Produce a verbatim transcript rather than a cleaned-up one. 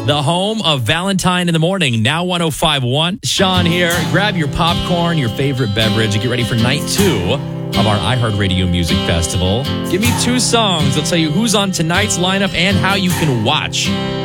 the home of Valentine in the Morning, now one oh five point one. Sean here. Grab your popcorn, your favorite beverage, and get ready for night two of our iHeartRadio Music Festival. Give me two songs. I'll tell you who's on tonight's lineup and how you can watch